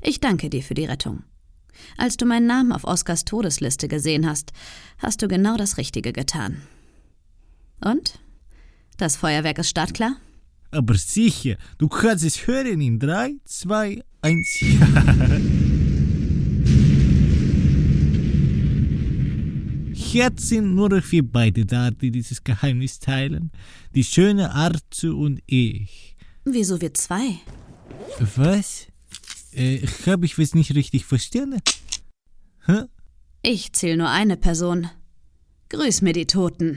Ich danke dir für die Rettung. Als du meinen Namen auf Oskars Todesliste gesehen hast, hast du genau das Richtige getan. Und? Das Feuerwerk ist startklar? Aber sicher, du kannst es hören in 3, 2, 1, ja. Jetzt sind nur noch wir beide da, die dieses Geheimnis teilen. Die schöne Arzu und ich. Wieso wir zwei? Was? Hab ich was nicht richtig verstanden? Hä? Ich zähle nur eine Person. Grüß mir die Toten.